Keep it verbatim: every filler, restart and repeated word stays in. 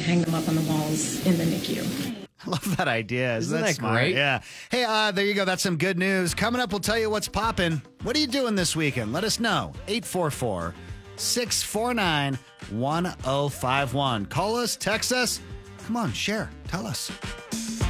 hang them up on the walls in the N I C U. I love that idea. Isn't, Isn't that, that smart? great? Yeah. Hey, uh, there you go. That's some good news. Coming up, we'll tell you what's popping. What are you doing this weekend? Let us know. eight four four, six four nine, one oh five one. Call us, text us. Come on, share. Tell us.